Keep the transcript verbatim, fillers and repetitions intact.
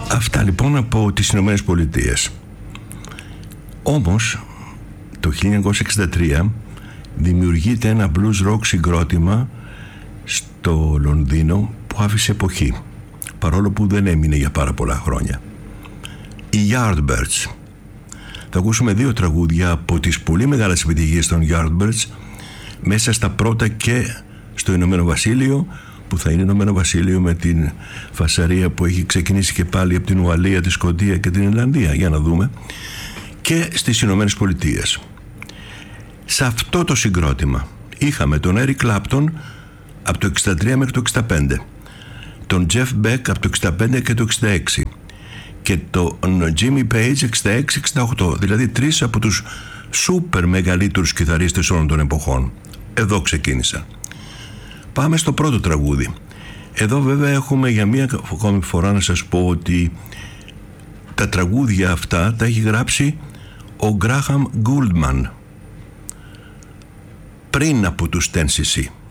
Αυτά λοιπόν από τις Ηνωμένες Πολιτείες. Όμως το χίλια εννιακόσια εξήντα τρία δημιουργείται ένα blues rock συγκρότημα στο Λονδίνο που άφησε εποχή, παρόλο που δεν έμεινε για πάρα πολλά χρόνια. Οι Yardbirds. Θα ακούσουμε δύο τραγούδια από τις πολύ μεγάλες επιτυχίες των Yardbirds, μέσα στα πρώτα και στο Ηνωμένο Βασίλειο, που θα είναι Ηνωμένο Βασίλειο με την φασαρία που έχει ξεκινήσει και πάλι από την Ουαλία, τη Σκωτία και την Ιρλανδία, για να δούμε, και στις Ηνωμένες Πολιτείες. Σε αυτό το συγκρότημα είχαμε τον Eric Clapton από το εξήντα τρία μέχρι το εξήντα πέντε, τον Jeff Beck από το εξήντα πέντε και το εξήντα έξι και τον Jimmy Page εξήντα έξι εξήντα οκτώ, δηλαδή τρεις από τους σούπερ μεγαλύτερους κιθαρίστες όλων των εποχών. Εδώ ξεκίνησαν. Πάμε στο πρώτο τραγούδι. Εδώ βέβαια έχουμε για μία ακόμη φορά να σας πω ότι τα τραγούδια αυτά τα έχει γράψει ο Graham Gouldman πριν από τους Ten σι σι.